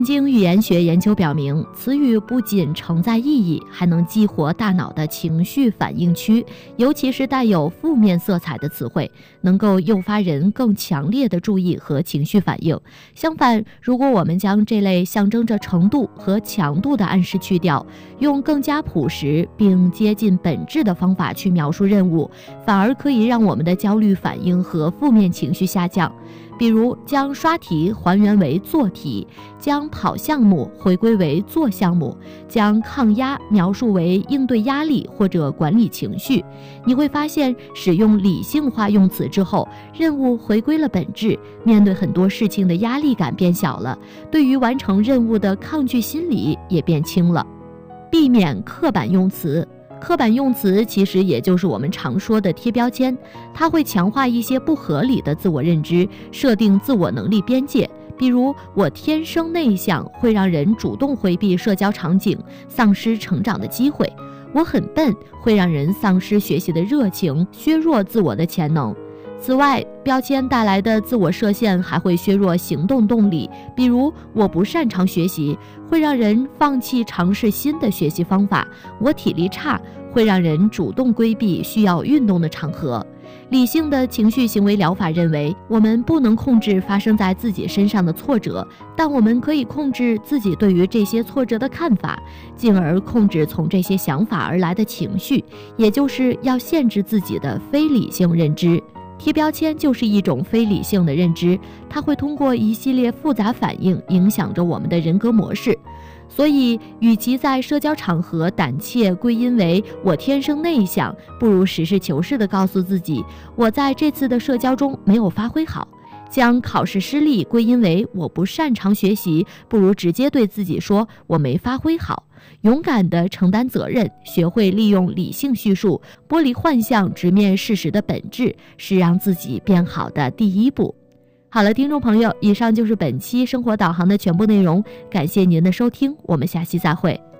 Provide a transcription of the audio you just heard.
经语言学研究表明，词语不仅承载意义，还能激活大脑的情绪反应区，尤其是带有负面色彩的词汇，能够诱发人更强烈的注意和情绪反应。相反，如果我们将这类象征着程度和强度的暗示去掉，用更加朴实并接近本质的方法去描述任务，反而可以让我们的焦虑反应和负面情绪下降。比如将刷题还原为做题，将跑项目回归为做项目，将抗压描述为应对压力或者管理情绪。你会发现，使用理性化用词之后，任务回归了本质，面对很多事情的压力感变小了，对于完成任务的抗拒心理也变轻了。避免刻板用词。刻板用词其实也就是我们常说的贴标签，它会强化一些不合理的自我认知，设定自我能力边界。比如，我天生内向会让人主动回避社交场景，丧失成长的机会；我很笨会让人丧失学习的热情，削弱自我的潜能。此外，标签带来的自我设限还会削弱行动动力，比如我不擅长学习，会让人放弃尝试新的学习方法；我体力差，会让人主动规避需要运动的场合。理性的情绪行为疗法认为，我们不能控制发生在自己身上的挫折，但我们可以控制自己对于这些挫折的看法，进而控制从这些想法而来的情绪，也就是要限制自己的非理性认知。贴标签就是一种非理性的认知，它会通过一系列复杂反应影响着我们的人格模式。所以，与其在社交场合胆怯归因为我天生内向，不如实事求是地告诉自己，我在这次的社交中没有发挥好。将考试失利归因为我不擅长学习，不如直接对自己说我没发挥好。勇敢地承担责任，学会利用理性叙述，剥离幻象，直面事实的本质，是让自己变好的第一步。好了，听众朋友，以上就是本期生活导航的全部内容，感谢您的收听，我们下期再会。